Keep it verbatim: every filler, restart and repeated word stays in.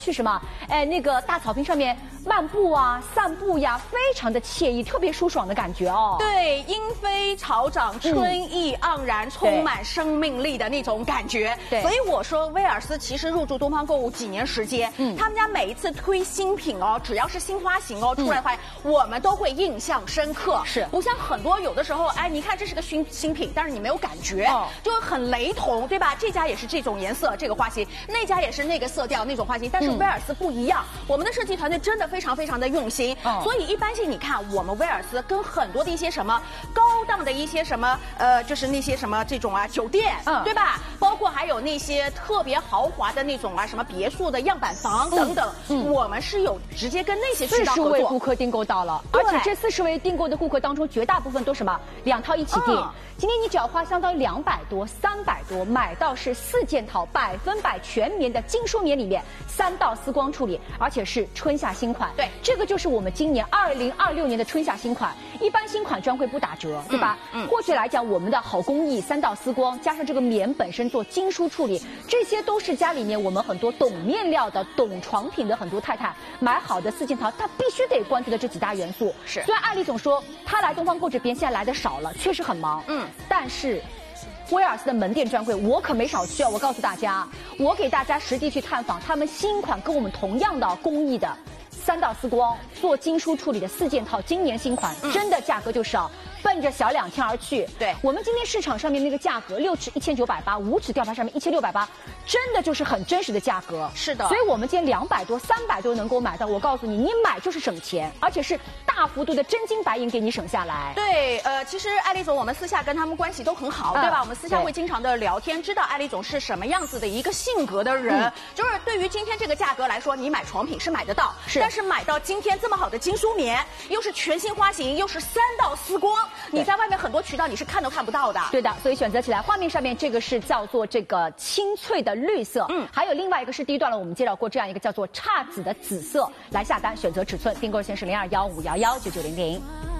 去什么？哎，那个大草坪上面漫步啊、散步呀，非常的惬意，特别舒爽的感觉哦。 对，莺飞草长，春意盎然，嗯、充满生命力的那种感觉。 对， 所以我说威尔斯其实入驻东方购物几年时间，嗯，他们家每一次推新品哦，只要是新花型哦出来的话，嗯、我们都会印象深刻。 是， 不像很多有的时候，哎，你看这是个新新品，但是你没有感觉，哦、就很雷同，对吧？这家也是这种颜色，这个花型，那家也是那个色调，那种花型，但是。威尔斯不一样，我们的设计团队真的非常非常的用心，哦、所以一般性你看我们威尔斯跟很多的一些什么高档的一些什么呃，就是那些什么这种啊酒店，嗯，对吧？包括还有那些特别豪华的那种啊什么别墅的样板房等等，嗯嗯、我们是有直接跟那些渠道合作。 四十位顾客订购到了，而且这四十位订购的顾客当中，绝大部分都什么两套一起订。嗯、今天你只要花相当于两百多、三百多，买到是四件套，百分百全棉的精梳棉里面三道丝光处理，而且是春夏新款。 对， 这个就是我们今年二零二六年的春夏新款。一般新款专柜不打折，对吧？嗯。嗯过去来讲，我们的好工艺，三道丝光，加上这个棉本身做精梳处理，这些都是家里面我们很多懂面料的、懂床品的很多太太买好的四件套，她必须得关注的这几大元素。 是。 虽然艾丽总说她来东方购这边现在来的少了，确实很忙。嗯。但是。威尔斯的门店专柜，我可没少去啊！我告诉大家，我给大家实地去探访他们新款跟我们同样的工艺的三道丝光做精梳处理的四件套，今年新款，嗯、真的价格就少，奔着小两千而去。 对， 我们今天市场上面那个价格，六尺一千九百八，五尺吊牌上面一千六百八，真的就是很真实的价格。 是的， 所以我们今天两百多、三百多能够买到。我告诉你，你买就是省钱，而且是大幅度的真金白银给你省下来。 对，呃，其实艾丽总我们私下跟他们关系都很好，嗯、对吧？我们私下会经常的聊天，知道艾丽总是什么样子的一个性格的人。嗯、就是对于今天这个价格来说，你买床品是买得到，是，但是买到今天这么好的精梳棉，又是全新花型，又是三道丝光，你在外面很多渠道你是看都看不到的。 对的，所以选择起来，画面上面这个是叫做这个清脆的绿色，嗯，还有另外一个是第一段了，我们介绍过这样一个叫做姹紫的紫色，来下单选择尺寸，订购线是零二幺五幺幺九九零零。